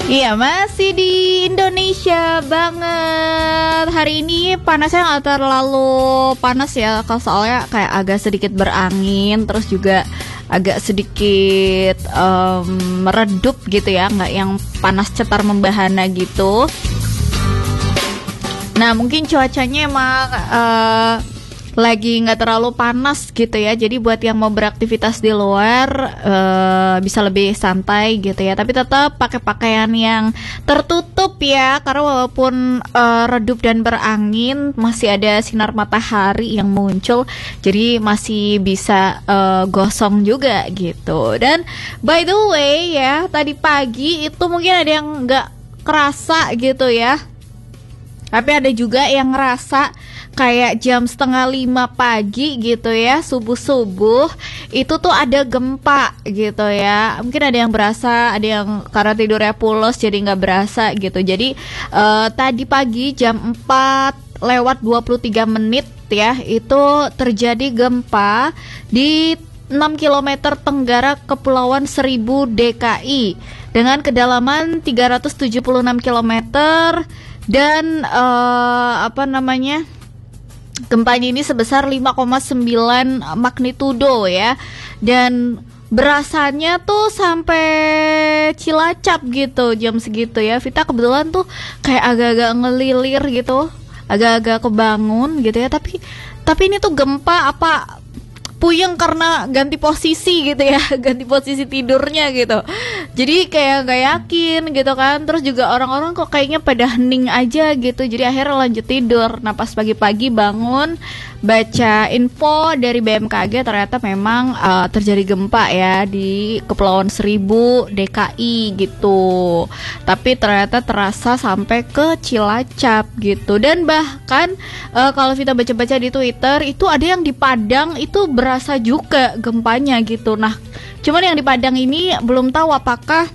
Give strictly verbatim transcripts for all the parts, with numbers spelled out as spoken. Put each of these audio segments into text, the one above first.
Iya, masih di Indonesia banget. Hari ini panasnya nggak terlalu panas ya, kalau soalnya kayak agak sedikit berangin, terus juga agak sedikit um, meredup gitu ya, nggak yang panas cetar membahana gitu. Nah, mungkin cuacanya emang uh, lagi nggak terlalu panas gitu ya, jadi buat yang mau beraktivitas di luar uh, bisa lebih santai gitu ya, tapi tetap pakai pakaian yang tertutup ya, karena walaupun uh, redup dan berangin masih ada sinar matahari yang muncul, jadi masih bisa uh, gosong juga gitu. Dan by the way ya, tadi pagi itu mungkin ada yang nggak kerasa gitu ya, tapi ada juga yang ngerasa kayak jam setengah lima pagi gitu ya, subuh-subuh itu tuh ada gempa gitu ya. Mungkin ada yang berasa, ada yang karena tidurnya pulas jadi nggak berasa gitu. Jadi uh, tadi pagi jam empat lewat dua puluh tiga menit ya, itu terjadi gempa di enam kilometer tenggara Kepulauan Seribu D K I dengan kedalaman tiga ratus tujuh puluh enam kilometer dan uh, apa namanya gempanya ini sebesar lima koma sembilan magnitudo ya, dan berasanya tuh sampai Cilacap gitu jam segitu ya. Vita kebetulan tuh kayak agak-agak ngelilir gitu, agak-agak kebangun gitu ya, tapi tapi ini tuh gempa apa puyeng karena ganti posisi gitu ya, ganti posisi tidurnya gitu. Jadi kayak gak yakin gitu kan. Terus juga orang-orang kok kayaknya pada hening aja gitu, jadi akhirnya lanjut tidur. Nah pas pagi-pagi bangun baca info dari B M K G, ternyata memang uh, terjadi gempa ya di Kepulauan Seribu D K I gitu. Tapi ternyata terasa sampai ke Cilacap gitu. Dan bahkan uh, kalau kita baca-baca di Twitter, itu ada yang di Padang itu berasa juga gempanya gitu. Nah cuman yang di Padang ini belum tahu apakah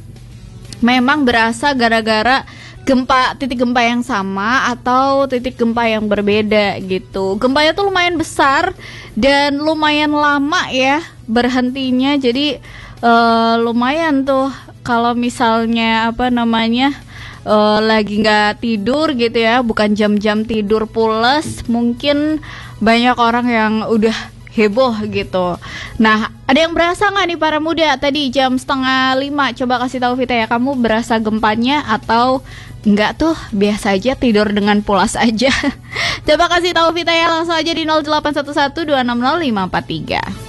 memang berasa gara-gara gempa, titik gempa yang sama atau titik gempa yang berbeda gitu. Gempanya tuh lumayan besar dan lumayan lama ya berhentinya. Jadi uh, lumayan tuh kalau misalnya apa namanya uh, lagi nggak tidur gitu ya, bukan jam-jam tidur pules, mungkin banyak orang yang udah heboh gitu. Nah, ada yang berasa nggak nih para muda tadi jam setengah lima? Coba kasih tahu Vita ya, kamu berasa gempanya atau enggak tuh biasa aja tidur dengan pulas aja? Coba kasih tahu Vita ya, langsung aja di nol delapan satu satu dua enam nol lima empat tiga.